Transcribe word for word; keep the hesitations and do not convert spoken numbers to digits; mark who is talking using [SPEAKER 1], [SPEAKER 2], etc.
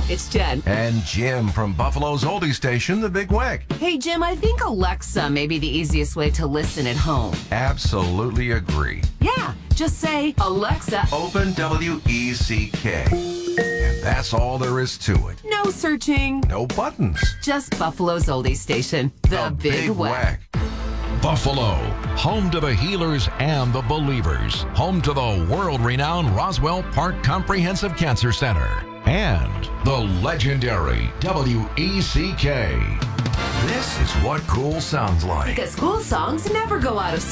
[SPEAKER 1] it's Jen.
[SPEAKER 2] And Jim from Buffalo's oldie station, The Big Weck.
[SPEAKER 1] Hey, Jim, I think Alexa may be the easiest way to listen at home.
[SPEAKER 2] Absolutely agree.
[SPEAKER 1] Yeah, just say, Alexa,
[SPEAKER 2] Open W E C K. And that's all there is to it.
[SPEAKER 1] no searching,
[SPEAKER 2] No buttons.
[SPEAKER 1] just Buffalo's oldie station, The, Big, Weck.
[SPEAKER 3] Buffalo, home to the healers and the believers, home to the world-renowned Roswell Park Comprehensive Cancer Center, and the legendary W E C K.
[SPEAKER 2] This is what cool sounds like.
[SPEAKER 1] Because cool songs never go out of